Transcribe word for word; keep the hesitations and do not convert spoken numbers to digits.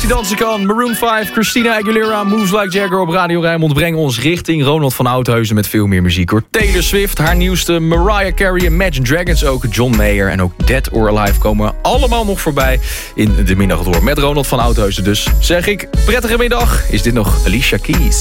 die dansen kan. Maroon vijf, Christina Aguilera, Moves Like Jagger op Radio Rijnmond brengen ons richting Ronald van Oudheusen met veel meer muziek hoor. Taylor Swift, haar nieuwste, Mariah Carey, Imagine Dragons ook, John Mayer en ook Dead or Alive komen allemaal nog voorbij in de middag door met Ronald van Oudheusen. Dus zeg ik, prettige middag. Is dit nog Alicia Keys?